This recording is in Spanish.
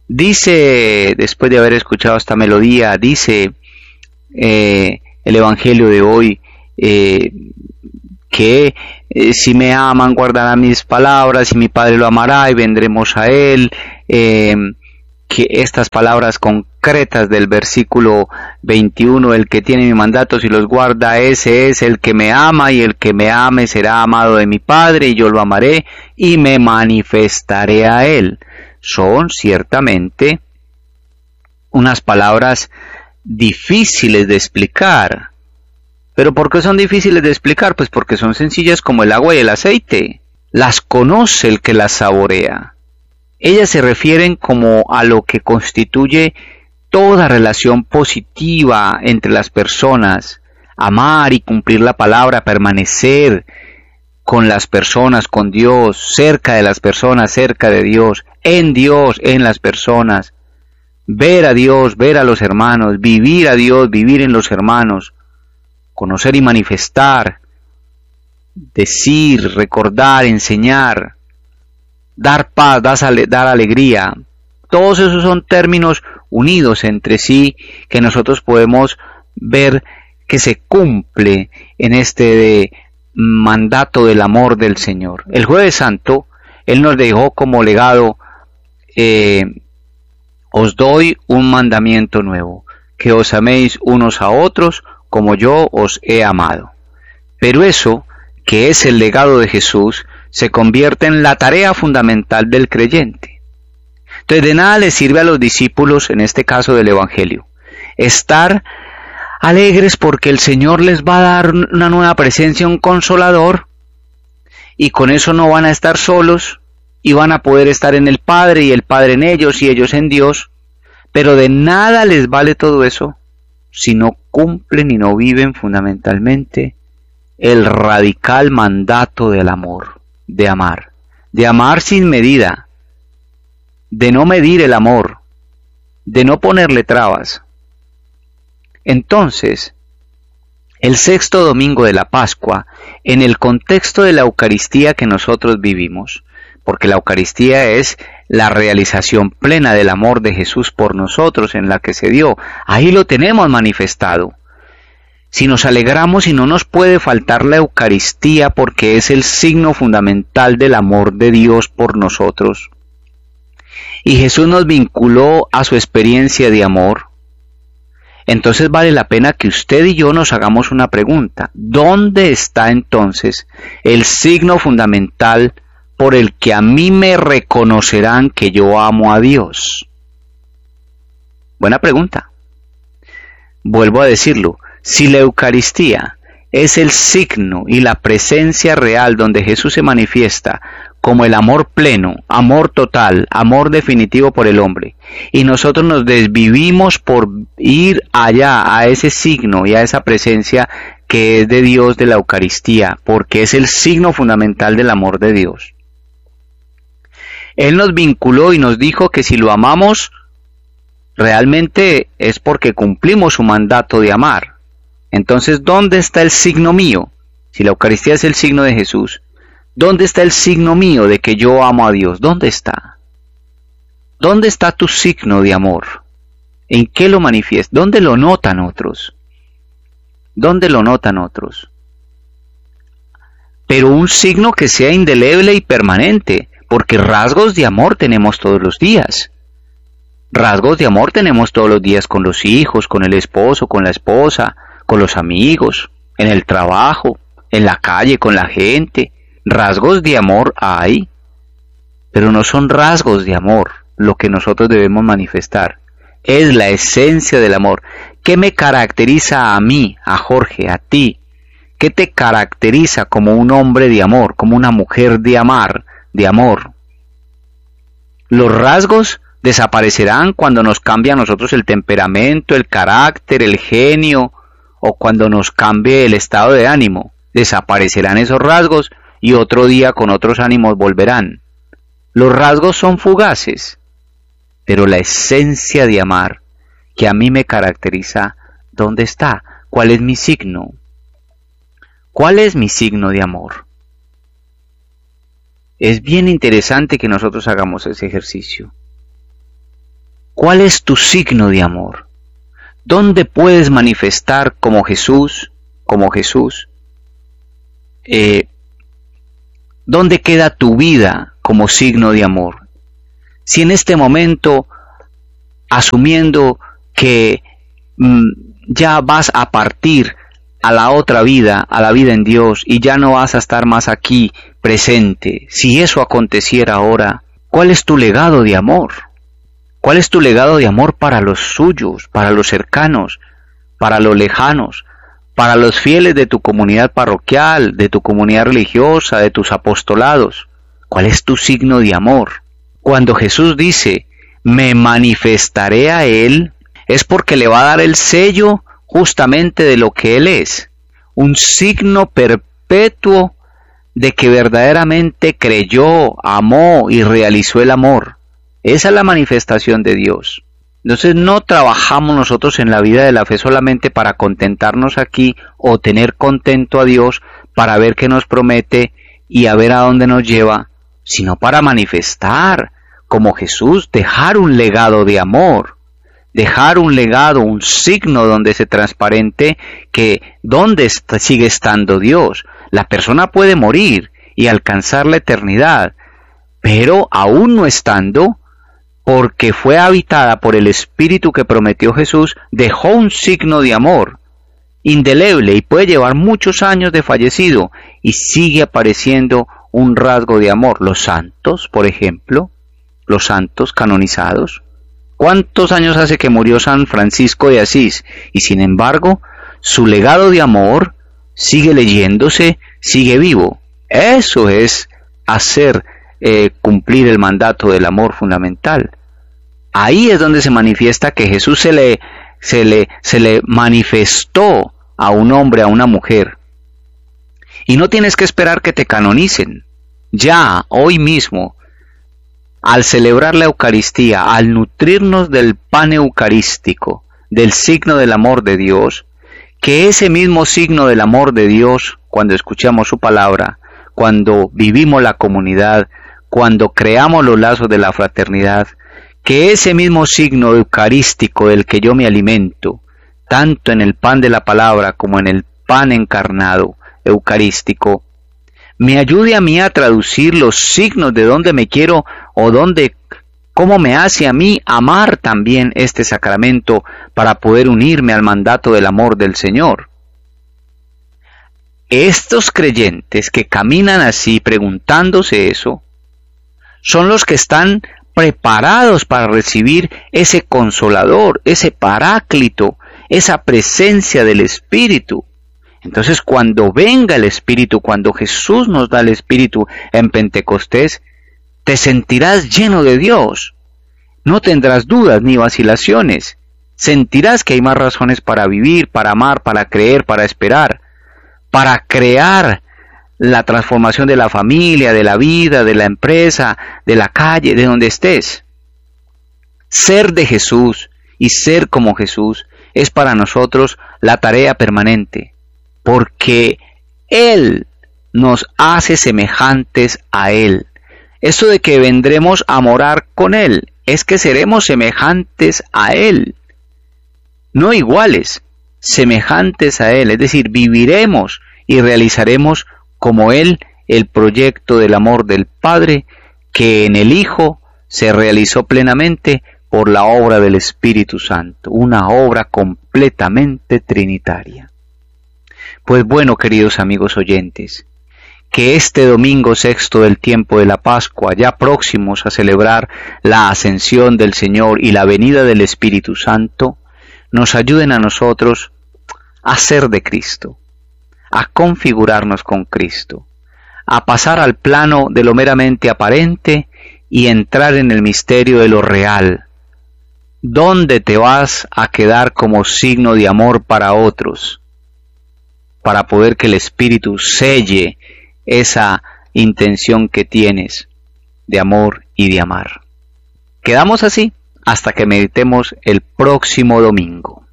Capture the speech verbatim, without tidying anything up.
Dice, después de haber escuchado esta melodía, dice eh, el Evangelio de hoy, eh, que eh, si me aman guardarán mis palabras y mi Padre lo amará y vendremos a él, eh, que estas palabras concretas del versículo veintiuno, el que tiene mis mandatos y los guarda, ese es el que me ama, y el que me ame será amado de mi Padre, y yo lo amaré y me manifestaré a él. Son ciertamente unas palabras difíciles de explicar. ¿Pero por qué son difíciles de explicar? Pues porque son sencillas como el agua y el aceite. Las conoce el que las saborea. Ellas se refieren como a lo que constituye toda relación positiva entre las personas. Amar y cumplir la palabra, permanecer con las personas, con Dios, cerca de las personas, cerca de Dios, en Dios, en las personas. Ver a Dios, ver a los hermanos, vivir a Dios, vivir en los hermanos. Conocer y manifestar, decir, recordar, enseñar, dar paz, dar alegría. Todos esos son términos unidos entre sí que nosotros podemos ver que se cumple en este de mandato del amor del Señor. El Jueves Santo, Él nos dejó como legado, eh, os doy un mandamiento nuevo, que os améis unos a otros como yo os he amado. Pero eso, que es el legado de Jesús, se convierte en la tarea fundamental del creyente. Entonces, de nada les sirve a los discípulos, en este caso del Evangelio, estar alegres porque el Señor les va a dar una nueva presencia, un consolador, y con eso no van a estar solos, y van a poder estar en el Padre, y el Padre en ellos, y ellos en Dios. Pero de nada les vale todo eso si no cumplen y no viven fundamentalmente el radical mandato del amor, de amar, de amar sin medida, de no medir el amor, de no ponerle trabas. Entonces, el sexto domingo de la Pascua, en el contexto de la Eucaristía que nosotros vivimos, porque la Eucaristía es la realización plena del amor de Jesús por nosotros en la que se dio, ahí lo tenemos manifestado. Si nos alegramos y no nos puede faltar la Eucaristía porque es el signo fundamental del amor de Dios por nosotros. Y Jesús nos vinculó a su experiencia de amor. Entonces vale la pena que usted y yo nos hagamos una pregunta. ¿Dónde está entonces el signo fundamental por el que a mí me reconocerán que yo amo a Dios? Buena pregunta. Vuelvo a decirlo. Si la Eucaristía es el signo y la presencia real donde Jesús se manifiesta como el amor pleno, amor total, amor definitivo por el hombre, y nosotros nos desvivimos por ir allá a ese signo y a esa presencia que es de Dios de la Eucaristía, porque es el signo fundamental del amor de Dios. Él nos vinculó y nos dijo que si lo amamos, realmente es porque cumplimos su mandato de amar. Entonces, ¿dónde está el signo mío? Si la Eucaristía es el signo de Jesús, ¿dónde está el signo mío de que yo amo a Dios? ¿Dónde está? ¿Dónde está tu signo de amor? ¿En qué lo manifiestas? ¿Dónde lo notan otros? ¿Dónde lo notan otros? Pero un signo que sea indeleble y permanente, porque rasgos de amor tenemos todos los días. Rasgos de amor tenemos todos los días con los hijos, con el esposo, con la esposa, con los amigos, en el trabajo, en la calle, con la gente. Rasgos de amor hay, pero no son rasgos de amor lo que nosotros debemos manifestar. Es la esencia del amor. ¿Qué me caracteriza a mí, a Jorge, a ti? ¿Qué te caracteriza como un hombre de amor, como una mujer de amar, de amor? Los rasgos desaparecerán cuando nos cambie a nosotros el temperamento, el carácter, el genio, o cuando nos cambie el estado de ánimo. Desaparecerán esos rasgos y otro día con otros ánimos volverán. Los rasgos son fugaces, pero la esencia de amar que a mí me caracteriza, ¿dónde está? ¿Cuál es mi signo? ¿Cuál es mi signo de amor? Es bien interesante que nosotros hagamos ese ejercicio. ¿Cuál es tu signo de amor? ¿Dónde puedes manifestar como Jesús, como Jesús? Eh, ¿Dónde queda tu vida como signo de amor? Si en este momento, asumiendo que mmm, ya vas a partir a la otra vida, a la vida en Dios, y ya no vas a estar más aquí presente, si eso aconteciera ahora, ¿cuál es tu legado de amor? ¿Cuál es tu legado de amor para los suyos, para los cercanos, para los lejanos, para los fieles de tu comunidad parroquial, de tu comunidad religiosa, de tus apostolados? ¿Cuál es tu signo de amor? Cuando Jesús dice, me manifestaré a Él, es porque le va a dar el sello justamente de lo que Él es, un signo perpetuo de que verdaderamente creyó, amó y realizó el amor. Esa es la manifestación de Dios. Entonces no trabajamos nosotros en la vida de la fe solamente para contentarnos aquí o tener contento a Dios para ver qué nos promete y a ver a dónde nos lleva, sino para manifestar como Jesús, dejar un legado de amor, dejar un legado, un signo donde se transparente que dónde está, sigue estando Dios. La persona puede morir y alcanzar la eternidad, pero aún no estando, porque fue habitada por el Espíritu que prometió Jesús, dejó un signo de amor indeleble y puede llevar muchos años de fallecido y sigue apareciendo un rasgo de amor. Los santos, por ejemplo, los santos canonizados. ¿Cuántos años hace que murió San Francisco de Asís? Y sin embargo, su legado de amor sigue leyéndose, sigue vivo. Eso es hacer eh, cumplir el mandato del amor fundamental. Ahí es donde se manifiesta que Jesús se le, se le, se le manifestó a un hombre, a una mujer. Y no tienes que esperar que te canonicen. Ya, hoy mismo, al celebrar la Eucaristía, al nutrirnos del pan eucarístico, del signo del amor de Dios, que ese mismo signo del amor de Dios, cuando escuchamos su palabra, cuando vivimos la comunidad, cuando creamos los lazos de la fraternidad, que ese mismo signo eucarístico del que yo me alimento, tanto en el pan de la palabra como en el pan encarnado eucarístico, me ayude a mí a traducir los signos de dónde me quiero o dónde, cómo me hace a mí amar también este sacramento para poder unirme al mandato del amor del Señor. Estos creyentes que caminan así preguntándose eso, son los que están preparados para recibir ese consolador, ese paráclito, esa presencia del Espíritu. Entonces cuando venga el Espíritu, cuando Jesús nos da el Espíritu en Pentecostés, te sentirás lleno de Dios. No tendrás dudas ni vacilaciones. Sentirás que hay más razones para vivir, para amar, para creer, para esperar, para crear la transformación de la familia, de la vida, de la empresa, de la calle, de donde estés. Ser de Jesús y ser como Jesús es para nosotros la tarea permanente, porque Él nos hace semejantes a Él. Eso de que vendremos a morar con Él, es que seremos semejantes a Él, no iguales, semejantes a Él, es decir, viviremos y realizaremos como Él el proyecto del amor del Padre, que en el Hijo se realizó plenamente por la obra del Espíritu Santo, una obra completamente trinitaria. Pues bueno, queridos amigos oyentes, que este domingo sexto del tiempo de la Pascua, ya próximos a celebrar la ascensión del Señor y la venida del Espíritu Santo, nos ayuden a nosotros a ser de Cristo, a configurarnos con Cristo, a pasar al plano de lo meramente aparente y entrar en el misterio de lo real, donde te vas a quedar como signo de amor para otros, para poder que el Espíritu selle esa intención que tienes de amor y de amar. Quedamos así hasta que meditemos el próximo domingo.